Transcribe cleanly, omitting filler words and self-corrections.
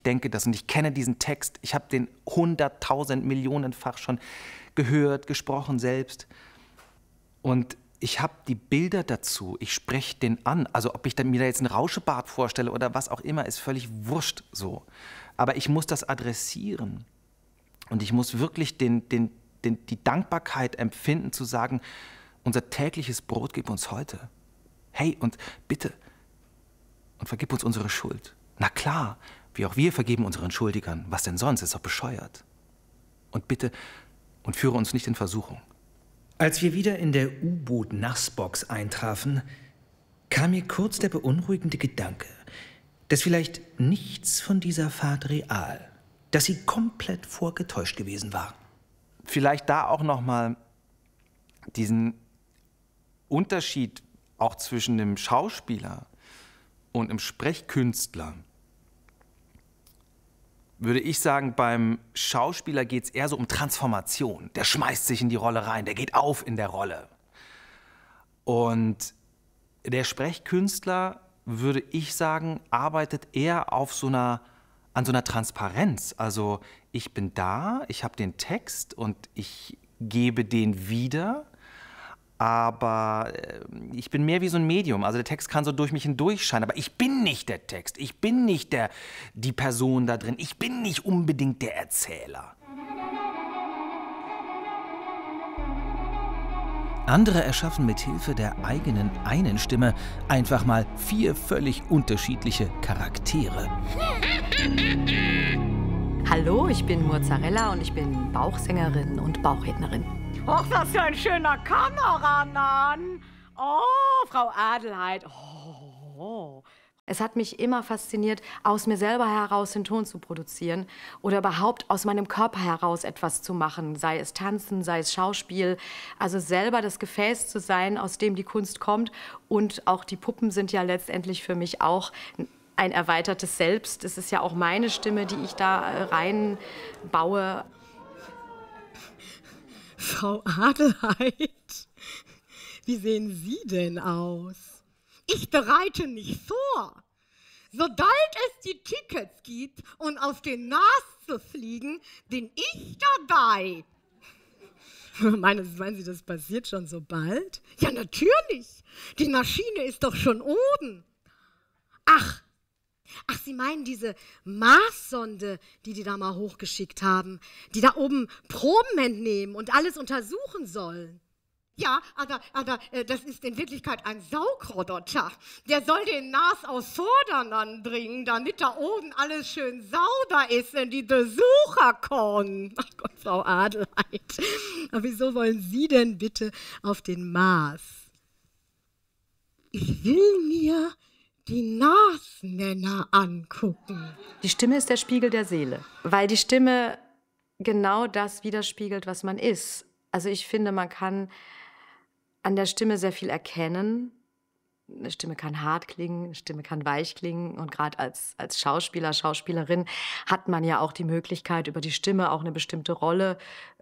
denke das und ich kenne diesen Text. Ich habe den 100.000 Millionenfach schon gehört, gesprochen selbst. Und ich habe die Bilder dazu. Ich spreche den an. Also ob ich mir da jetzt einen Rauschebart vorstelle oder was auch immer, ist völlig wurscht so. Aber ich muss das adressieren. Und ich muss wirklich die Dankbarkeit empfinden, zu sagen, unser tägliches Brot gib uns heute. Hey, und bitte, und vergib uns unsere Schuld. Na klar, wie auch wir vergeben unseren Schuldigern. Was denn sonst? Ist doch bescheuert. Und bitte, und führe uns nicht in Versuchung. Als wir wieder in der U-Boot-Nassbox eintrafen, kam mir kurz der beunruhigende Gedanke, dass vielleicht nichts von dieser Fahrt real, dass sie komplett vorgetäuscht gewesen war. Vielleicht da auch noch mal diesen Unterschied auch zwischen dem Schauspieler und dem Sprechkünstler. Würde ich sagen, beim Schauspieler geht es eher so um Transformation. Der schmeißt sich in die Rolle rein, der geht auf in der Rolle. Und der Sprechkünstler, würde ich sagen, arbeitet eher an so einer Transparenz. Also ich bin da, ich habe den Text und ich gebe den wieder, aber ich bin mehr wie so ein Medium. Also der Text kann so durch mich hindurch scheinen, aber ich bin nicht der Text, ich bin nicht die Person da drin, ich bin nicht unbedingt der Erzähler. Andere erschaffen mit Hilfe der eigenen einen Stimme einfach mal 4 völlig unterschiedliche Charaktere. Hallo, ich bin Mozzarella und ich bin Bauchsängerin und Bauchrednerin. Och, das ist ja ein schöner Kameramann. Oh, Frau Adelheid. Oh. Es hat mich immer fasziniert, aus mir selber heraus den Ton zu produzieren oder überhaupt aus meinem Körper heraus etwas zu machen, sei es Tanzen, sei es Schauspiel. Also selber das Gefäß zu sein, aus dem die Kunst kommt. Und auch die Puppen sind ja letztendlich für mich auch ein erweitertes Selbst. Es ist ja auch meine Stimme, die ich da reinbaue. Frau Adelheid, wie sehen Sie denn aus? Ich bereite mich vor. Sobald es die Tickets gibt und auf den Mars zu fliegen, bin ich dabei. Meinen Sie, das passiert schon so bald? Ja, natürlich. Die Maschine ist doch schon oben. Ach, Sie meinen diese Marssonde, die da mal hochgeschickt haben, die da oben Proben entnehmen und alles untersuchen sollen? Ja, aber das ist in Wirklichkeit ein Saugroboter. Der soll den Mars aus Vordermann bringen, damit da oben alles schön sauber ist, wenn die Besucher kommen. Ach Gott, Frau Adelheid, aber wieso wollen Sie denn bitte auf den Mars? Ich will mir die Marsmänner angucken. Die Stimme ist der Spiegel der Seele, weil die Stimme genau das widerspiegelt, was man ist. Also ich finde, man kann an der Stimme sehr viel erkennen. Eine Stimme kann hart klingen, eine Stimme kann weich klingen. Und gerade als Schauspieler, Schauspielerin hat man ja auch die Möglichkeit, über die Stimme auch eine bestimmte Rolle